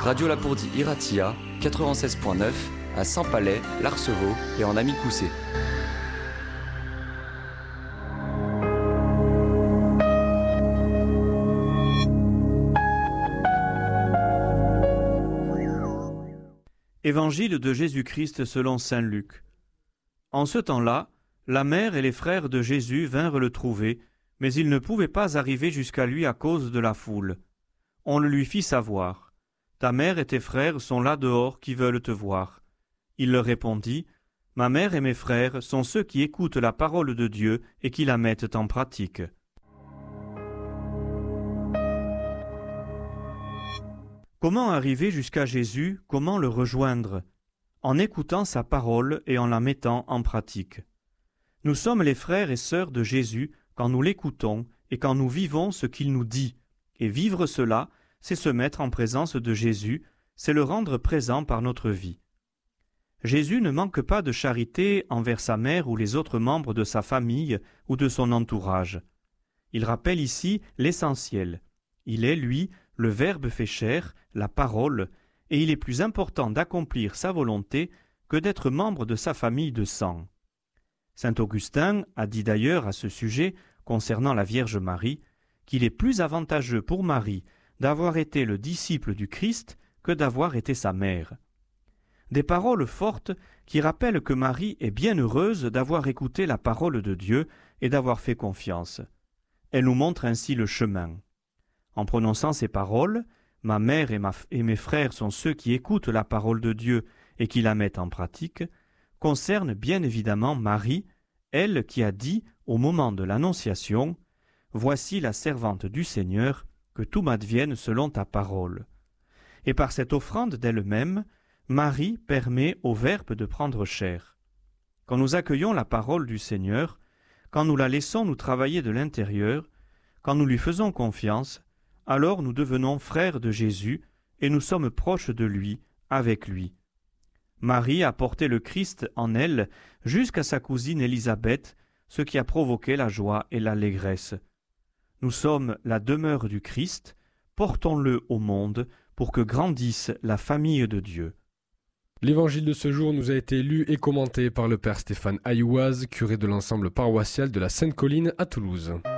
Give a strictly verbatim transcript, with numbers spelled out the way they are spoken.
Radio Lapourdie Iratia, quatre-vingt-seize point neuf, à Saint-Palais, l'Arceveau et en Amicoussé. Évangile de Jésus-Christ selon saint Luc. En ce temps-là, la mère et les frères de Jésus vinrent le trouver, mais ils ne pouvaient pas arriver jusqu'à lui à cause de la foule. On le lui fit savoir. « Ta mère et tes frères sont là dehors qui veulent te voir. » Il leur répondit, « Ma mère et mes frères sont ceux qui écoutent la parole de Dieu et qui la mettent en pratique. » Comment arriver jusqu'à Jésus? Comment le rejoindre? En écoutant sa parole et en la mettant en pratique. Nous sommes les frères et sœurs de Jésus quand nous l'écoutons et quand nous vivons ce qu'il nous dit. Et vivre cela, c'est se mettre en présence de Jésus, c'est le rendre présent par notre vie. Jésus ne manque pas de charité envers sa mère ou les autres membres de sa famille ou de son entourage. Il rappelle ici l'essentiel. Il est, lui, le Verbe fait chair, la parole, et il est plus important d'accomplir sa volonté que d'être membre de sa famille de sang. Saint Augustin a dit d'ailleurs à ce sujet, concernant la Vierge Marie, qu'il est plus avantageux pour Marie d'avoir été le disciple du Christ que d'avoir été sa mère. Des paroles fortes qui rappellent que Marie est bien heureuse d'avoir écouté la parole de Dieu et d'avoir fait confiance. Elle nous montre ainsi le chemin. En prononçant ces paroles, « Ma mère et, ma, et mes frères sont ceux qui écoutent la parole de Dieu et qui la mettent en pratique », concerne bien évidemment Marie, elle qui a dit au moment de l'Annonciation « Voici la servante du Seigneur, que tout m'advienne selon ta parole ». Et par cette offrande d'elle-même, Marie permet au Verbe de prendre chair. Quand nous accueillons la parole du Seigneur, quand nous la laissons nous travailler de l'intérieur, quand nous lui faisons confiance, alors nous devenons frères de Jésus et nous sommes proches de lui, avec lui. Marie a porté le Christ en elle jusqu'à sa cousine Élisabeth, ce qui a provoqué la joie et l'allégresse. Nous sommes la demeure du Christ, portons-le au monde pour que grandisse la famille de Dieu. L'évangile de ce jour nous a été lu et commenté par le père Stéphane Ayouaz, curé de l'ensemble paroissial de la Sainte-Colline à Toulouse.